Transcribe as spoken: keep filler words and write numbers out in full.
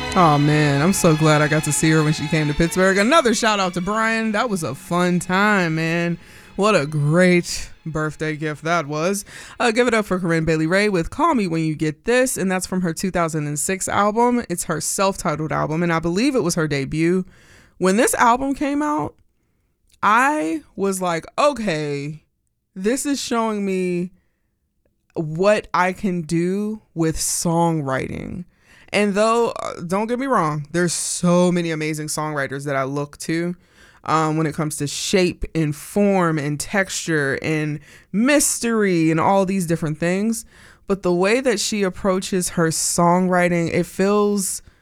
Oh man, I'm so glad I got to see her when she came to Pittsburgh. Another shout out to Brian. That was a fun time, man. What a great birthday gift that was. Uh, give it up for Corinne Bailey Rae with Call Me When You Get This, and that's from her two thousand six album. It's her self-titled album, and I believe it was her debut. When this album came out, I was like, okay, this is showing me what I can do with songwriting. And though, uh, don't get me wrong, there's so many amazing songwriters that I look to um, when it comes to shape and form and texture and mystery and all these different things. But the way that she approaches her songwriting, it feels